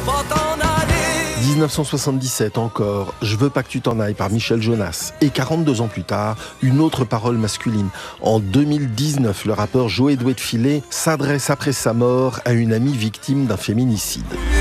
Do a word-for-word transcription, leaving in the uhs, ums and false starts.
pas t'en aller. dix-neuf cent soixante-dix-sept encore, Je veux pas que tu t'en ailles par Michel Jonas. Et quarante-deux ans plus tard, une autre parole masculine. En deux mille dix-neuf, le rappeur Joey Doué de Filet s'adresse après sa mort à une amie victime d'un féminicide.